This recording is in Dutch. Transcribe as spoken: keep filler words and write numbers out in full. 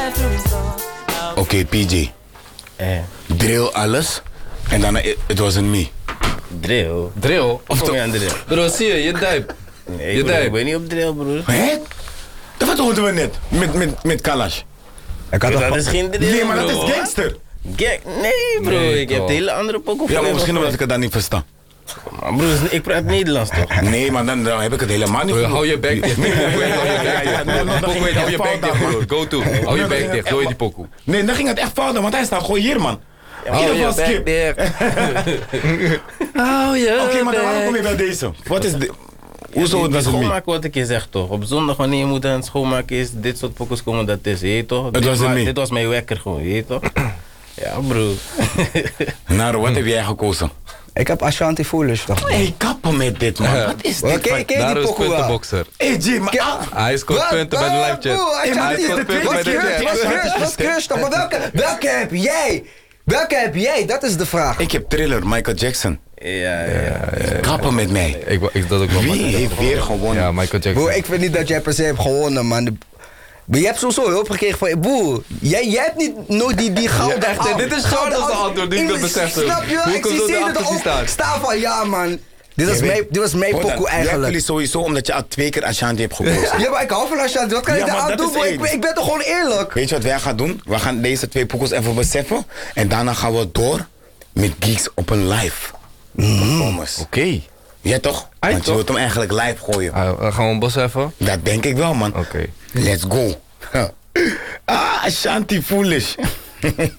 Oké, okay, P J. Eh. Drill alles. En daarna, it wasn't me. Drill? Drill? Of kom je aan drill? Bro, zie je, je duip. Nee, je bro, duip. ik ben niet op drill, broer. Hé? Dat hoorden we net. Met, met, met Kalash. Ik had Dat toch- is geen drill, Nee, maar dat bro. is gangster. Ga- nee, bro. Nee, ik heb toch. de hele andere pokoe Ja, van maar hem misschien omdat gehoord. ik het dan niet versta. Maar broer, ik praat Nederlands toch? Nee, maar dan, dan heb ik het helemaal niet Bro, goed. hou je bek dicht. Pokoe heet, hou je bek dicht. nee, nee, Pokoe heet, hou je fout bek dan, dicht, man. broer. Go to. Hou je bek dicht. Gooi je die pokoe. Nee, dan ging het echt fout, want hij staat gewoon hier, man. In Hou ieder je geval bek skip. dicht. Hou je Oké, maar dan waarom kom bek. je bij deze? Wat is dit? Hoezo Die- het die was het niet? schoonmaken wat ik je zeg toch. Op zondag wanneer je moeder aan het schoonmaken is, dit soort pokoes komen dat is, je weet toch? Het Dit was het wa- niet. Dit was mijn wekker gewoon, je weet toch? Ja, broer. Naro, wat heb jij gekozen? Ik heb Ashanti Foolish toch? Hé, hey, kappen met dit, man. Wat is Oké, dit? van- ken je die Daar is pokoe wel? puntenboxer. Hé, G, maar... Ja. ah, Hij scoort punten bij de live chat. Hey, maar dit is de Wat tweede punten bij de keer. chat. Wat is wat is toch? Maar welke, welke heb jij? Welke heb jij? Dat is de vraag. Ik heb Thriller, Michael Jackson. Ja, ja. Kappen met mij. Ik, wou- ik dat ook wel. Wie heeft weer gewonnen? Ja, Michael Jackson. Bro, ik vind niet dat jij per se hebt gewonnen, man. De- Maar je hebt sowieso hulp gekregen van je boer. Jij, jij hebt niet nooit die, die gouden Ja, echt, hè? arm. Dit is goud als de antwoord, die ik wil beseffen. Snap je? Hoe Ik komt zie zo Zeden erachter erop die staat? staan van ja, man. Dit was Jij mijn, weet- dit was mijn Hoor dan, pokoe jij hebt eigenlijk. jullie sowieso omdat je al twee keer Ashanti hebt gekozen. Ja, maar ik hou van Ashanti. Wat kan Ja, ik maar eraan dat doen, is bro? Ik, één. ben- ik ben toch gewoon eerlijk? Weet je wat wij gaan doen? We gaan deze twee poekels even beseffen. En daarna gaan we door met Geeks op een live performance. Oké. Ja toch? Ai, Want je toch? wilt hem eigenlijk live gooien. Ah, we gaan we beseffen? Dat denk ik wel, man. Oké. Let's go. Ah, Ashanti Foolish.